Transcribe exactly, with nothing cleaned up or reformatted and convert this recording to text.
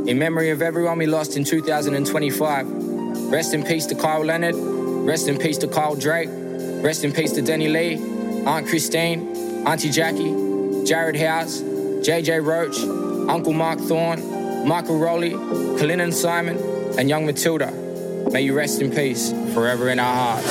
In memory of everyone we lost in two thousand twenty-five. Rest in peace to Kyle Leonard. Rest in peace to Kyle Drake. Rest in peace to Denny Lee, Aunt Christine, Auntie Jackie, Jared House, J J Roach, Uncle Mark Thorne, Michael Rowley, Colin and Simon, and young Matilda. May you rest in peace, forever in our hearts.